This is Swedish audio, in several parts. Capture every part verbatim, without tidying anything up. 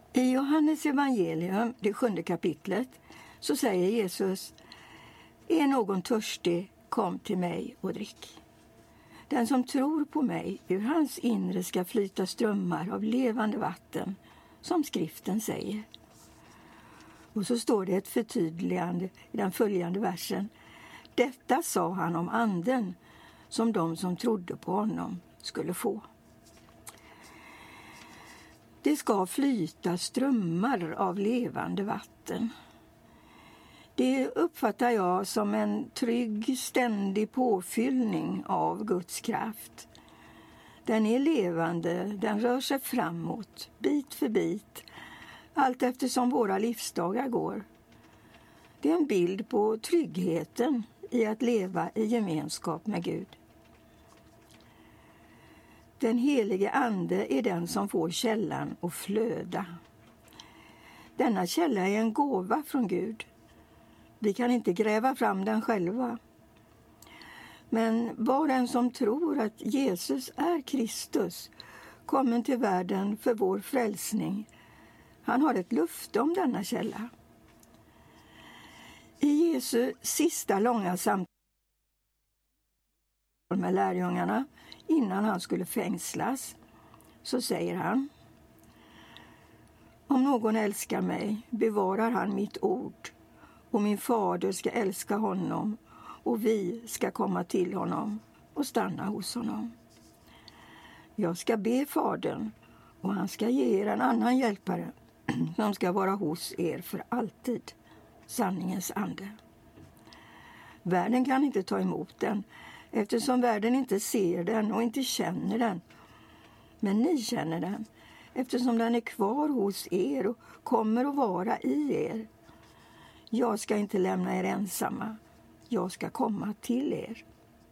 I Johannes evangelium, det sjunde kapitlet, så säger Jesus: är någon törstig, kom till mig och drick. Den som tror på mig, ur hans inre ska flyta strömmar av levande vatten, som skriften säger. Och så står det ett förtydligande i den följande versen. Detta sa han om anden, som de som trodde på honom skulle få. Det ska flyta strömmar av levande vatten. Det uppfattar jag som en trygg, ständig påfyllning av Guds kraft. Den är levande, den rör sig framåt, bit för bit, allt eftersom våra livsdagar går. Det är en bild på tryggheten i att leva i gemenskap med Gud. Den helige ande är den som får källan att flöda. Denna källa är en gåva från Gud. Vi kan inte gräva fram den själva. Men var den som tror att Jesus är Kristus, kommen till världen för vår frälsning, han har ett löfte om denna källa. I Jesu sista långa samtal med lärjungarna innan han skulle fängslas, så säger han: om någon älskar mig bevarar han mitt ord, och min fader ska älska honom, och vi ska komma till honom och stanna hos honom. Jag ska be fadern, och han ska ge er en annan hjälpare som ska vara hos er för alltid, sanningens ande. Världen kan inte ta emot den, eftersom världen inte ser den och inte känner den. Men ni känner den, eftersom den är kvar hos er och kommer att vara i er. Jag ska inte lämna er ensamma. Jag ska komma till er.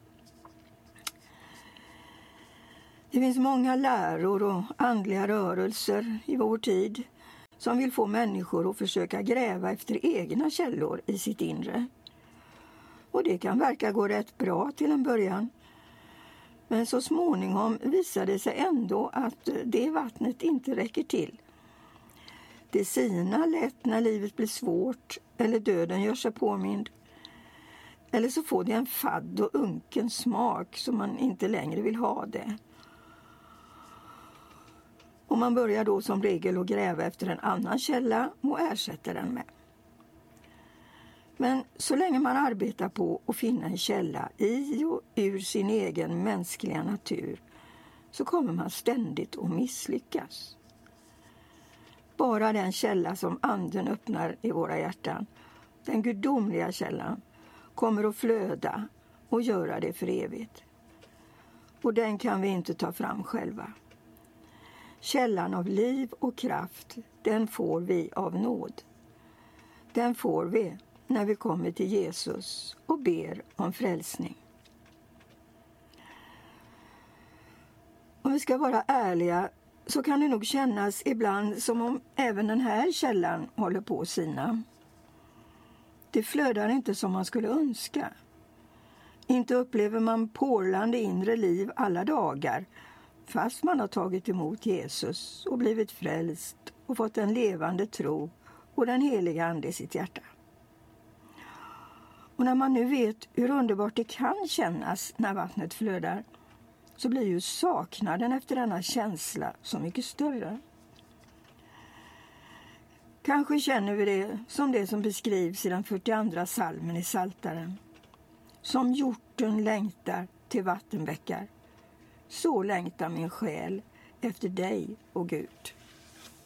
Det finns många läror och andliga rörelser i vår tid som vill få människor att försöka gräva efter egna källor i sitt inre. Och det kan verka gå rätt bra till en början. Men så småningom visar det sig ändå att det vattnet inte räcker till. Det sinar lätt när livet blir svårt eller döden gör sig påmind. Eller så får det en fadd och unken smak som man inte längre vill ha det. Och man börjar då som regel att gräva efter en annan källa och ersätta den med. Men så länge man arbetar på att finna en källa i och ur sin egen mänskliga natur, så kommer man ständigt att misslyckas. Bara den källa som anden öppnar i våra hjärtan, den gudomliga källan, kommer att flöda och göra det för evigt. Och den kan vi inte ta fram själva. Källan av liv och kraft, den får vi av nåd. Den får vi när vi kommer till Jesus och ber om frälsning. Om vi ska vara ärliga så kan det nog kännas ibland som om även den här källan håller på att sina. Det flödar inte som man skulle önska. Inte upplever man porlande inre liv alla dagar, fast man har tagit emot Jesus och blivit frälst och fått en levande tro och den heliga ande i sitt hjärta. Och när man nu vet hur underbart det kan kännas när vattnet flödar, så blir ju saknaden efter denna känsla så mycket större. Kanske känner vi det som det som beskrivs i den fyrtioandra salmen i Psaltaren. Som hjorten längtar till vattenbäckar, så längtar min själ efter dig, o Gud.